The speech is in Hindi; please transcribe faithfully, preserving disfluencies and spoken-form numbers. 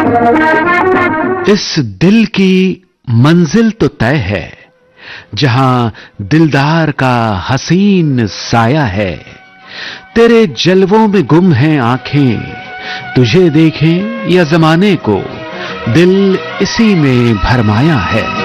इस दिल की मंजिल तो तय है, जहां दिलदार का हसीन साया है। तेरे जलवों में गुम हैं आंखें, तुझे देखें या जमाने को, दिल इसी में भरमाया है।